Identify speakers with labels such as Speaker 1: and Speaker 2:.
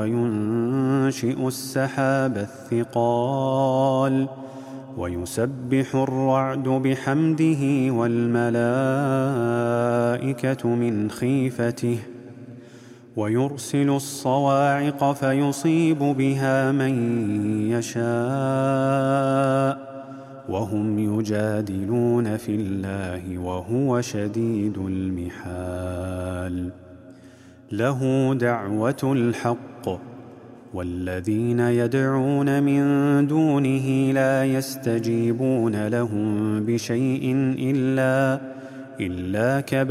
Speaker 1: وينشئ السحاب الثقال ويسبح الرعد بحمده والملائكة من خيفته ويرسل الصواعق فيصيب بها من يشاء وهم يجادلون في الله وهو شديد المحال. له دعوة الحق والذين يدعون من دونه لا يستجيبون لهم بشيء إلا كبر